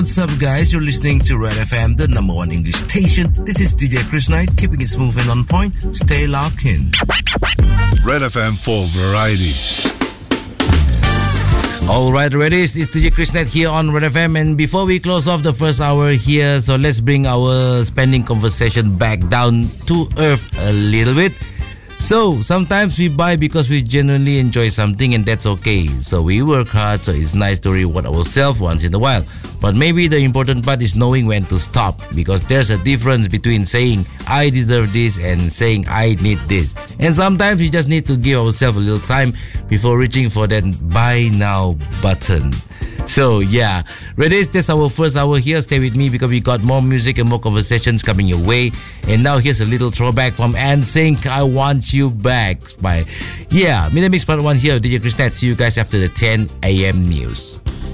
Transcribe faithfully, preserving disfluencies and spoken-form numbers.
what's up, guys? You're listening to Red F M, the number one English station. This is D J Chris Knight, keeping it smooth and on point. Stay locked in. Red F M for variety. All right, ready? It's D J Chris Knight here on Red F M. And before we close off the first hour here, so let's bring our spending conversation back down to earth a little bit. So, sometimes we buy because we genuinely enjoy something, and that's okay. So, we work hard, so it's nice to reward ourselves once in a while. But maybe the important part is knowing when to stop, because there's a difference between saying, I deserve this, and saying, I need this. And sometimes we just need to give ourselves a little time before reaching for that buy now button. So, yeah, ready? That's our first hour here. Stay with me because we got more music and more conversations coming your way. And now here's a little throwback from N Sync, I Want You Back by, yeah, Middle Mix Part one here, D J Chris Knight. See you guys after the ten a.m. news.